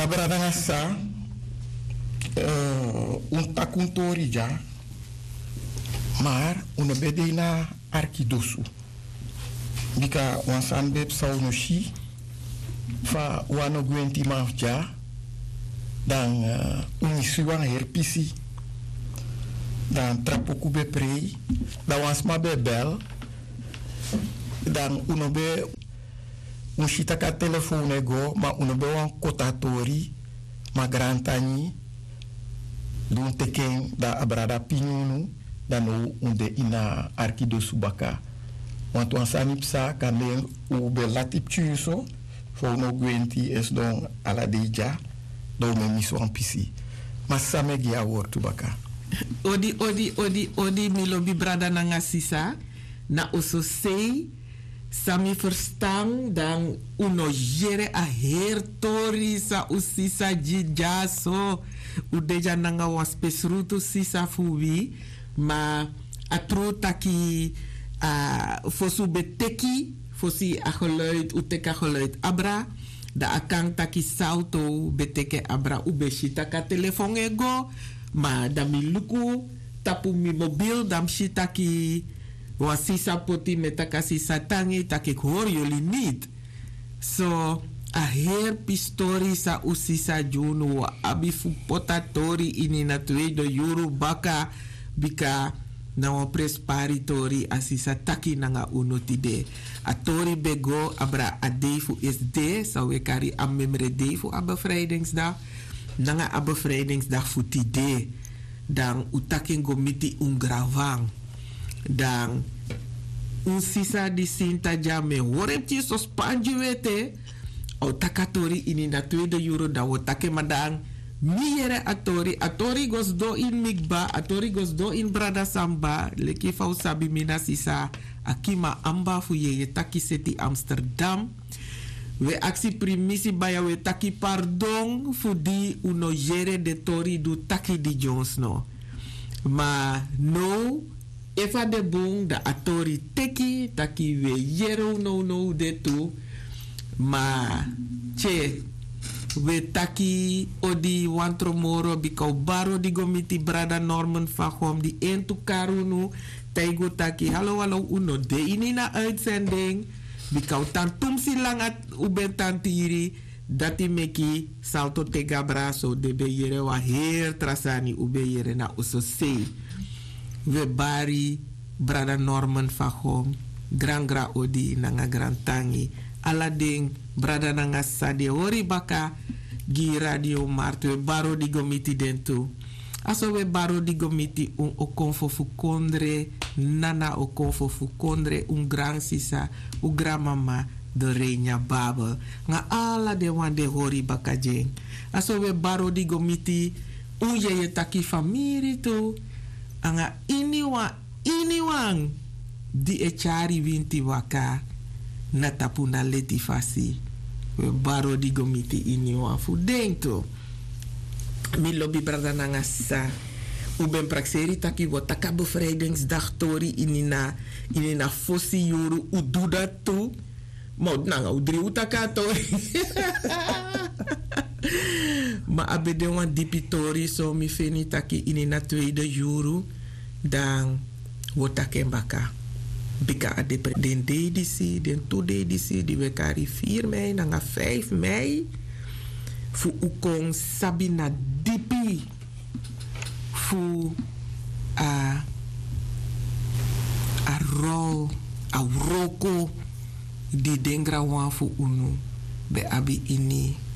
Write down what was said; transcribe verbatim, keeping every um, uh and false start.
Ja, brada sa uh, un takuntori ja, maar una bede na arkidosu. Bika wansan beb saunoshi fa wano gwenti mafja dan uh, unisuan herpisi dan trapoku be prei dan wansma be bel dan uno be un shitaka telefone go ma uno be wan kotatori ma grantani dun teken da abrada pinyunu dan u unde ina arkidosu baka want wan sanipsa kan den u be latip chuso fo no gwenti es don ala deja do me miso an pisi masame gia wortu baka odi odi odi odi milobi brada nanga sisa na oso sei sami verstaan dan uno jere a her tori sa usisa jija so udeja nanga was pesrutu sisa fuwi ma atro taki a uh, fosu beteki fosi a geluid uteka geluid abra da akang taki salto beteke abra ubeshita ka telefon ego ma da mi luku tapu mi mobil dam shitaki wasisa poti metaka sisa tangi taki hoor jullie niet so a her pistori sa usisa junu wa abifu potatori ini na tweedo yuru baka bika na wa presparitori asisa taki nanga unotide atori bego abra adefu is de sa we kari am memre defu a bevrijdingsdag nanga a bevrijdingsdag futide dan utaking gomiti ungravang dan un sisa di sinta jame worepti so spanji wete o takatori ini na tweede euro da wo take madang miere atori atori gos do in migba atori gos do in brada samba leki fau sabi mina sisa akima amba fu ye taki seti Amsterdam we aksi primisi baya we taki pardon fu di uno jere de tori du taki di Jones no ma no efa de bung da atori teki taki we yero no no de tu ma che we taki odi wantro moro bikau baro di gomiti brada Norman Fagom di entu karunu taigo taki hallo hallo uno de ini na uitzending bikau tantum silangat uben tantiri dati meki salto tega braso de be yere wa her trasani ube yere na usose we bari brada Norman Fagom gran gra odi nanga gran tangi alading brada nanga sade ori baka gi radio marto we baro di gomiti dentu aso we baro di gomiti un okonfo fukondre nana okonfo fukondre un gran sisa u gran mama de reina babel nga ala de wan de hori baka jeng aso we baro di gomiti un ye taki famiri tu anga iniwa iniwang di echari winti waka na tapu na leti fasi we baro di gomiti ini wa fu dento mi lobby brada nanga sa u ben prakseri taki wo taka bevrijdingsdag tori ini na ini na fosi yuru u do dat tu mo nanga u dri utaka tori ma abede wan dipitori so mi feni taki ini na tweede yuru dan wo takembaka bika ade den dedisi den to dedisi di we kari vier mei nanga vijf mei fu ukong sabina dipi fu a a rol a roko di dengra wan fu unu be abi ini